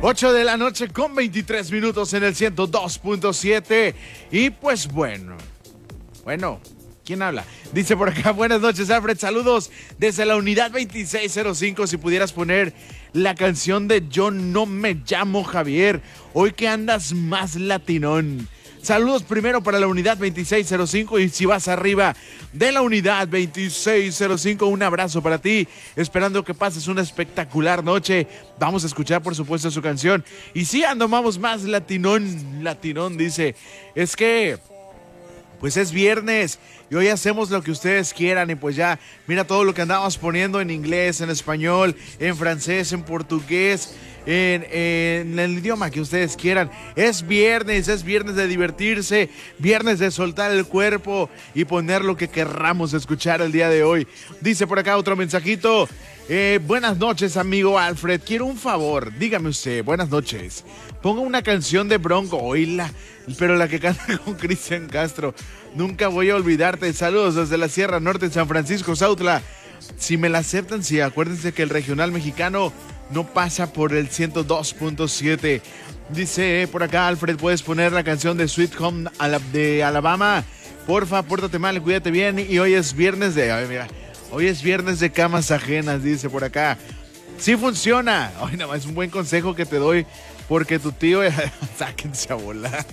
8 de la noche con 23 minutos en el 102.7. Y pues bueno, ¿quién habla? Dice por acá, buenas noches, Alfred, saludos desde la unidad 2605. Si pudieras poner la canción de Yo no me llamo Javier, hoy que andas más latinón. Saludos primero para la unidad 2605 y si vas arriba de la unidad 2605, un abrazo para ti, esperando que pases una espectacular noche. Vamos a escuchar por supuesto su canción. Y sí, andamos más latinón, dice, es que pues es viernes y hoy hacemos lo que ustedes quieran y pues ya, mira todo lo que andamos poniendo en inglés, en español, en francés, en portugués, en el idioma que ustedes quieran. Es viernes de divertirse, viernes de soltar el cuerpo y poner lo que querramos escuchar el día de hoy. Dice por acá otro mensajito. Buenas noches, amigo Alfred, quiero un favor, dígame usted, buenas noches. Ponga una canción de Bronco, oíla, pero la que canta con Cristian Castro. Nunca voy a olvidarte. Saludos desde la Sierra Norte, San Francisco, Sautla. Si me la aceptan, sí, acuérdense que el regional mexicano no pasa por el 102.7. Dice por acá, Alfred, ¿puedes poner la canción de Sweet Home de Alabama? Porfa, pórtate mal, cuídate bien. Y hoy es viernes de camas ajenas, dice por acá. Sí funciona. Ay, nada más es un buen consejo que te doy, porque tu tío, sáquense a volar.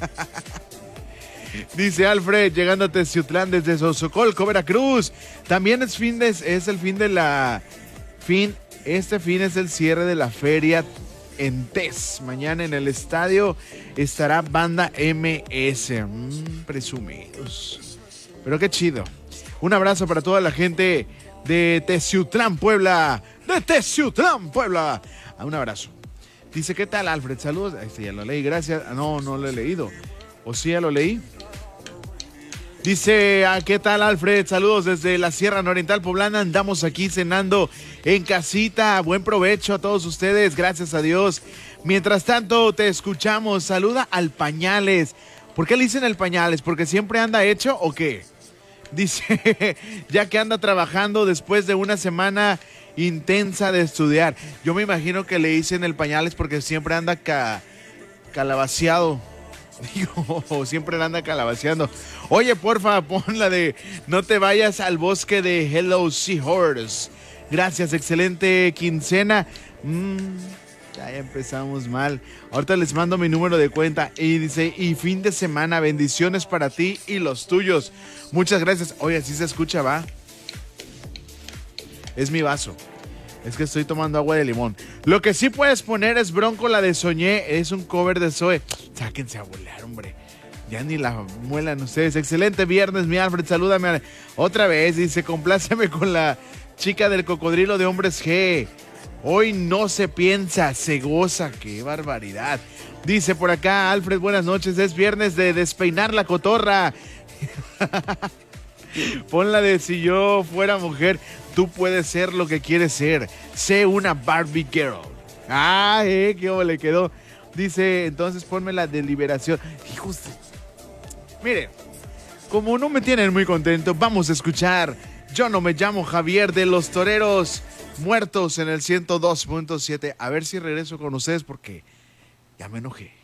Dice Alfred, llegando a Teciutlán desde Sosocolco, Veracruz. También este fin es el cierre de la feria en Tez. Mañana en el estadio estará Banda MS. Presumidos. Pero qué chido. Un abrazo para toda la gente de Teciutlán, Puebla. Un abrazo. Dice, ¿qué tal, Alfred? Saludos. Ya lo leí, gracias. No lo he leído. ¿O sí ya lo leí? Dice, ¿qué tal, Alfred? Saludos desde la Sierra Nororiental Poblana. Andamos aquí cenando en casita. Buen provecho a todos ustedes, gracias a Dios. Mientras tanto, te escuchamos. Saluda al Pañales. ¿Por qué le dicen el Pañales? ¿Porque siempre anda hecho o qué? Dice, ya que anda trabajando después de una semana intensa de estudiar. Yo me imagino que le dicen el Pañales porque siempre anda calabaceado. Digo, siempre la anda calabaceando. Oye, porfa, pon la de No te vayas al bosque de Hello Seahorse. Gracias, excelente quincena. Ya empezamos mal. Ahorita les mando mi número de cuenta. Y dice, y fin de semana, bendiciones para ti y los tuyos. Muchas gracias. Oye, así se escucha, ¿va? Es mi vaso. Es que estoy tomando agua de limón. Lo que sí puedes poner es Bronco, la de Soñé. Es un cover de Zoe. Sáquense a volar, hombre. Ya ni la muelan ustedes. Excelente viernes, mi Alfred. Salúdame otra vez. Dice, compláceme con la chica del cocodrilo de Hombres G. Hoy no se piensa, se goza. ¡Qué barbaridad! Dice por acá, Alfred, buenas noches. Es viernes de despeinar la cotorra. Pon la de Si yo fuera mujer. Tú puedes ser lo que quieres ser. Sé una Barbie Girl. Qué ole le quedó. Dice, entonces ponme la de Liberación. Hijos, mire, como no me tienen muy contento, vamos a escuchar Yo no me llamo Javier de Los Toreros Muertos en el 102.7. A ver si regreso con ustedes porque ya me enojé.